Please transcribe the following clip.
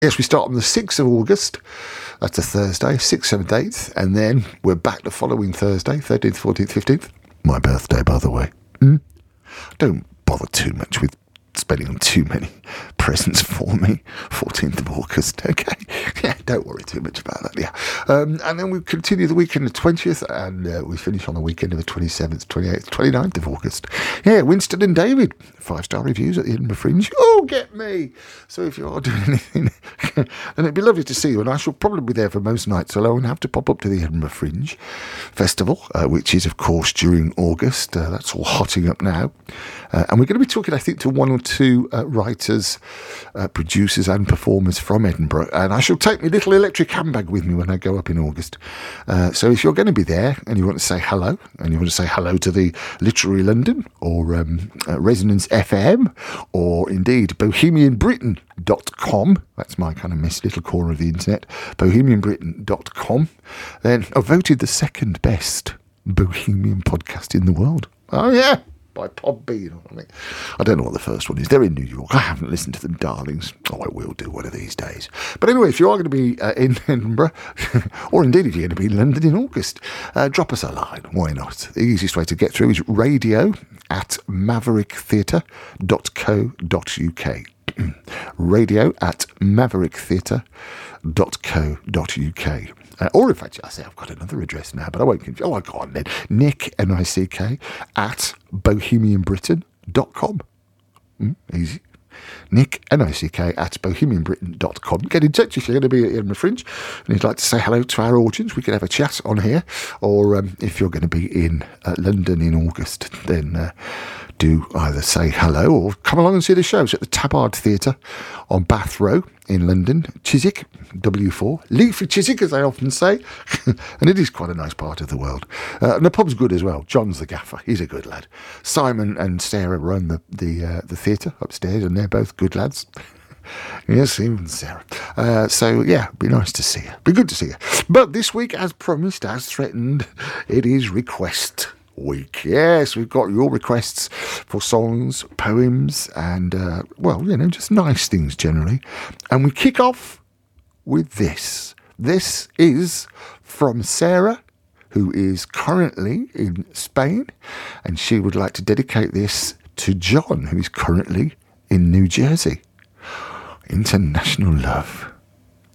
Yes, we start on the 6th of August. That's a Thursday, 6th, 7th, 8th. And then we're back the following Thursday, 13th, 14th, 15th. My birthday, by the way. Don't bother too much with spending on too many presents for me. 14th of August, okay? Yeah, don't worry too much about that, yeah. And then we continue the weekend the 20th, and we finish on the weekend of the 27th, 28th, 29th of August. Yeah, Winston and David, 5-star reviews at the Edinburgh Fringe. Oh, get me! So if you are doing anything, then it'd be lovely to see you, and I shall probably be there for most nights, although I'll have to pop up to the Edinburgh Fringe Festival, which is, of course, during August. That's all hotting up now. And we're going to be talking, I think, to one or two writers, producers and performers from Edinburgh. And I shall take my little electric handbag with me when I go up in August. So if you're going to be there and you want to say hello, and you want to say hello to the Literary London or Resonance FM, or indeed BohemianBritain.com, that's my kind of missed little corner of the internet, BohemianBritain.com, then I voted the second best Bohemian podcast in the world. Oh, yeah. By Podbean or something. I don't know what the first one is. They're in New York. I haven't listened to them, darlings. Oh, I will do one of these days. But anyway, if you are going to be in Edinburgh, or indeed if you're going to be in London in August, drop us a line. Why not? The easiest way to get through is radio@mavericktheatre.co.uk. radio@mavericktheatre.co.uk. Or in fact, I say I've got another address now, but I won't confuse. Oh, go on then. Nick, N-I-C-K, @bohemianbritain.com. Easy. Nick, N-I-C-K, @bohemianbritain.com. Get in touch if you're going to be at Edinburgh Fringe and you'd like to say hello to our audience. We can have a chat on here. Or if you're going to be in London in August, then do either say hello or come along and see the shows at the Tabard Theatre on Bath Row in London, Chiswick, W4, Leafy Chiswick, as I often say, and it is quite a nice part of the world. And the pub's good as well. John's the gaffer; he's a good lad. Simon and Sarah run the theatre upstairs, and they're both good lads. Yes, even Sarah. So yeah, be nice to see you. Be good to see you. But this week, as promised, as threatened, it is request week. Yes, we've got your requests for songs, poems, and just nice things generally. And we kick off with this. This is from Sarah, who is currently in Spain, and she would like to dedicate this to John, who is currently in New Jersey. International love.